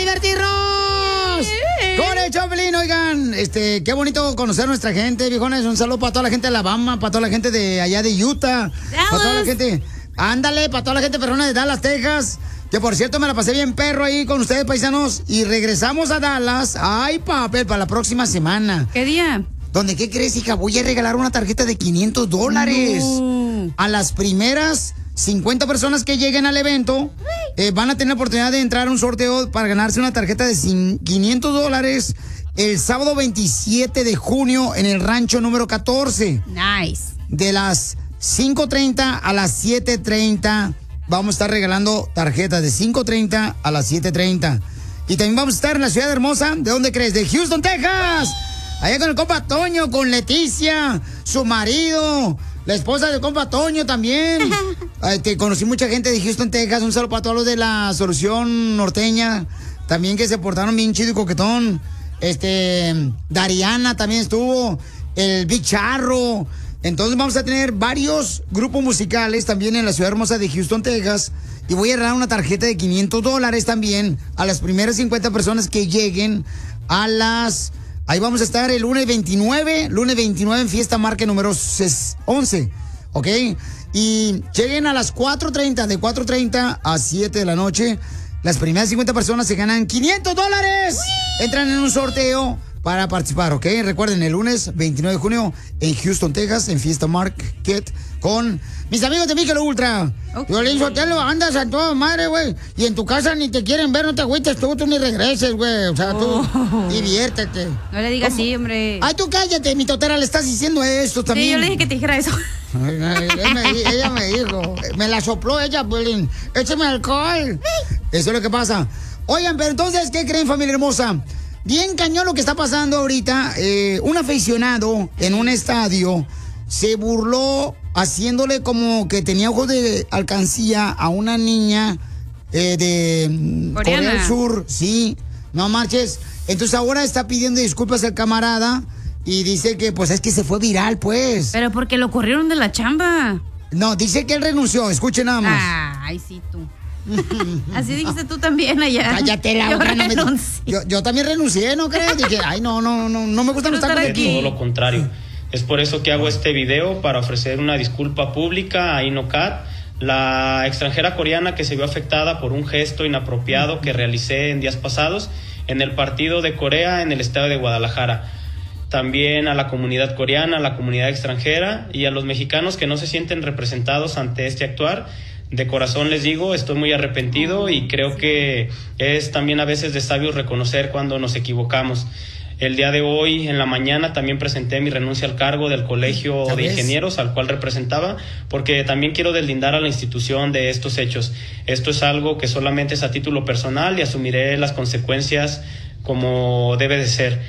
divertirnos! Con el Choplin, oigan, qué bonito conocer a nuestra gente, viejones. Un saludo para toda la gente de Alabama, para toda la gente de allá de Utah, para toda la gente, ándale, para toda la gente perrona de Dallas, Texas. Que por cierto me la pasé bien perro ahí con ustedes, paisanos. Y regresamos a Dallas. Ay, papel, para la próxima semana. ¿Qué día? ¿Dónde qué crees, hija? Voy a regalar una tarjeta de $500 no. a las primeras 50 personas que lleguen al evento. Van a tener la oportunidad de entrar a un sorteo para ganarse una tarjeta de $500 el sábado 27 de junio en el rancho número 14. Nice. De las 5:30 a las 7:30 vamos a estar regalando tarjetas de 5:30 a las 7:30. Y también vamos a estar en la ciudad hermosa. ¿De dónde crees? De Houston, Texas. Allá con el compa Toño, con Leticia, su marido, la esposa del compa Toño también. Conocí mucha gente de Houston, Texas. Un saludo para todos los de la Solución Norteña. También que se portaron bien chido y coquetón. Dariana también estuvo. El Bicharro. Entonces vamos a tener varios grupos musicales también en la ciudad hermosa de Houston, Texas. Y voy a regalar una tarjeta de $500 también a las primeras 50 personas que lleguen a las... Ahí vamos a estar el lunes 29 en Fiesta Market número 11, ¿ok? Y lleguen a las 4:30, de 4:30 a 7 de la noche. Las primeras 50 personas se ganan $500. Entran en un sorteo para participar, ¿ok? Recuerden, el lunes 29 de junio en Houston, Texas, en Fiesta Market, con mis amigos de Michelob Ultra. Violín Sotelo, andas a toda madre, güey. Y en tu casa ni te quieren ver, no te agüites, tú ni regreses, güey. O sea, tú diviértete. No le digas así, hombre. Ay, tú cállate, mi totera, le estás diciendo esto también. Sí, yo le dije que te dijera eso. Ella me dijo, me la sopló ella, Violín. Échame alcohol. Eso es lo que pasa. Oigan, pero entonces, ¿qué creen, familia hermosa? Bien cañón lo que está pasando ahorita. Un aficionado en un estadio se burló haciéndole como que tenía ojos de alcancía a una niña de Corea del Sur. Sí, no marches. Entonces ahora está pidiendo disculpas al camarada y dice que pues es que se fue viral, pues. Pero porque lo corrieron de la chamba. No, dice que él renunció, escuchen nada más. Ay, sí, tú. Así dijiste tú también allá. Cállate la boca, no yo también renuncié, ¿no crees? Dije, ay, no me gusta estar aquí. Todo lo contrario. Es por eso que hago este video, para ofrecer una disculpa pública a Inocat, la extranjera coreana que se vio afectada por un gesto inapropiado que realicé en días pasados en el partido de Corea en el estado de Guadalajara. También a la comunidad coreana, a la comunidad extranjera y a los mexicanos que no se sienten representados ante este actuar. De corazón les digo, estoy muy arrepentido y creo que es también a veces de sabios reconocer cuando nos equivocamos. El día de hoy, en la mañana, también presenté mi renuncia al cargo del Colegio de Ingenieros, al cual representaba, porque también quiero deslindar a la institución de estos hechos. Esto es algo que solamente es a título personal y asumiré las consecuencias como debe de ser.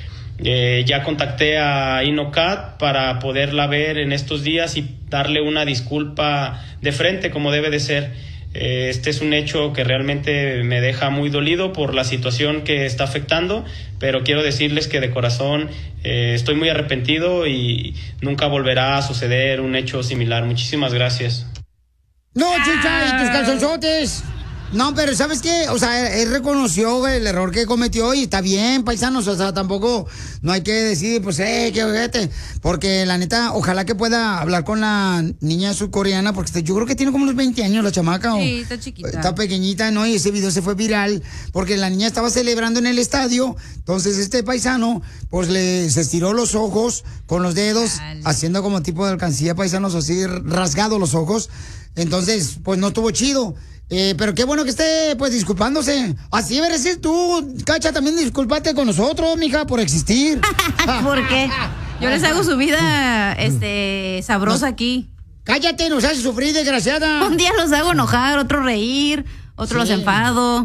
Ya contacté a Inocat para poderla ver en estos días y darle una disculpa de frente como debe de ser. Este es un hecho que realmente me deja muy dolido por la situación que está afectando, pero quiero decirles que de corazón estoy muy arrepentido y nunca volverá a suceder un hecho similar. Muchísimas gracias. No, chicha, y tus calzonzotes. No, pero ¿sabes qué? O sea, él reconoció el error que cometió y está bien, paisanos. O sea, tampoco no hay que decir, pues, qué ojete. Porque la neta, ojalá que pueda hablar con la niña surcoreana, porque yo creo que tiene como unos 20 años la chamaca. Sí, está chiquita. Está pequeñita, ¿no? Y ese video se fue viral porque la niña estaba celebrando en el estadio. Entonces este paisano, pues, se estiró los ojos con los dedos, haciendo como tipo de alcancía, paisanos, así rasgado los ojos. Entonces, pues, no estuvo chido. Pero qué bueno que esté, pues, disculpándose. Así debe ser tú, Cacha, también discúlpate con nosotros, mija, por existir. ¿Por qué? Yo les hago su vida, sabrosa aquí. Cállate, nos haces sufrir, desgraciada. Un día los hago enojar, otro reír, otro los enfado.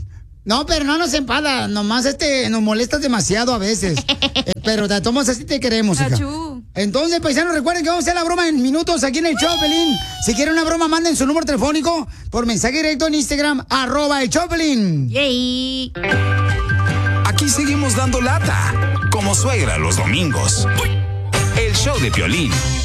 No, pero no nos enfada, nomás nos molestas demasiado a veces. Pero de todos modos así te queremos, hija. Entonces, paisanos, recuerden que vamos a hacer la broma en minutos aquí en el Choplin. Si quieren una broma, manden su número telefónico por mensaje directo en Instagram, @el Choplin. Yay. Aquí seguimos dando lata, como suegra los domingos. El show de Piolín.